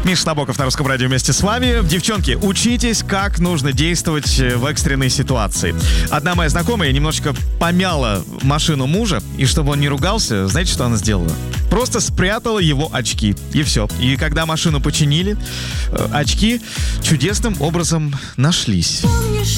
Миша Набоков на Русском радио вместе с вами. Девчонки, учитесь, как нужно действовать в экстренной ситуации. Одна моя знакомая немножечко помяла машину мужа, и чтобы он не ругался, знаете, что она сделала? Просто спрятала его очки, и все. И когда машину починили, очки чудесным образом нашлись.